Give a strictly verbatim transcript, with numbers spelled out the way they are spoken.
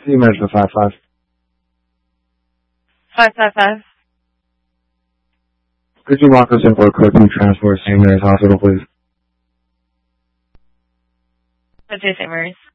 City Medical five five. five five five. Could you walk us in for a quick new transport to Saint Mary's Hospital, please? What's your Saint Mary's?